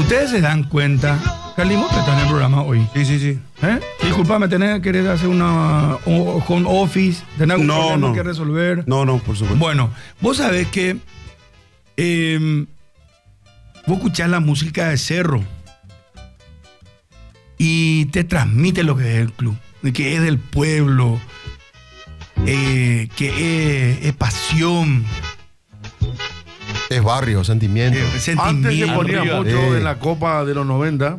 Ustedes se dan cuenta, Carlimos, que está en el programa hoy. Sí. Disculpame, ¿querés hacer una home office? ¿Tenés algún problema que resolver? No, por supuesto. Bueno, vos sabés que vos escuchás la música de Cerro y te transmite lo que es el club, que es del pueblo, que es pasión. Es barrio, sentimiento. Antes se ponía mucho en la Copa de los 90.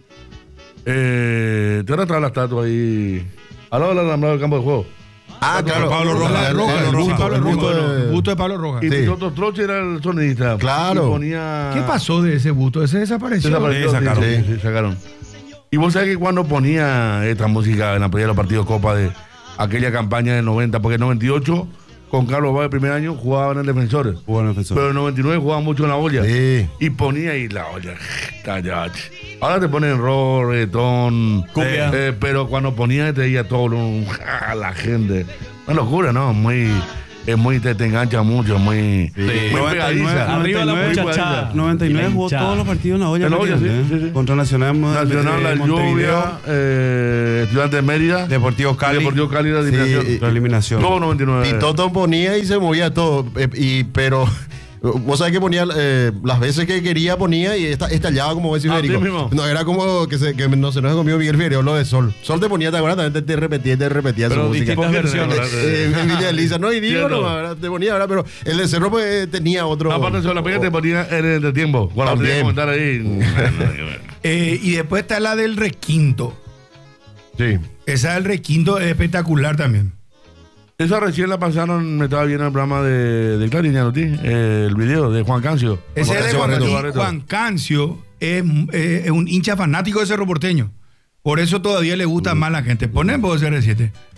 Te van a traer la estatua ahí al lado del alambrado del campo de juego. Claro. Pablo Rojas. El busto de Pablo Rojas. Y Toto Troche era el sonidista. Claro. ¿Qué pasó de ese busto? ¿Ese desapareció? Sí, sacaron. Y vos sabés que cuando ponía esta música en la pelea de los partidos Copa de aquella campaña del 90, porque en el 98 con Carlos Báez el primer año jugaba en el Defensores. Pero en el 99 jugaba mucho en la olla. Sí. Y ponía ahí la olla. Ahora te ponen rock, reggaetón. Pero cuando ponía te veía todo la gente. Una locura, ¿no? Te engancha mucho, muy pegadiza. Arriba la muchachada. 99 jugó todos los partidos en la olla. En la olla, sí. Contra Nacional, La Lluvia, Estudiantes de Mérida, Deportivo Cali, la eliminación. Todo 99. Y Toto ponía y se movía todo. Pero vos sabés que ponía las veces que quería ponía y estallaba como decía Federico. No, era como que no se nos comió Miguel Figueroa lo de Sol. Sol te ponía, ¿te acuerdas? También te repetía su música. En Villa Elisa, no, y digo, no, te ponía, ¿verdad? Pero el de Cerro pues tenía otro. Aparte de la peña te ponía en el tiempo. Cuando tenía que comentar ahí. Y después está la del requinto. Sí. Esa del requinto es espectacular también. Esa recién la pasaron, me estaba viendo el programa de Clarín, el video de Juan Cancio. Ese es de Juan Cancio, es un hincha fanático de Cerro Porteño. Por eso todavía le gusta más a la gente. Ponen vos CR7.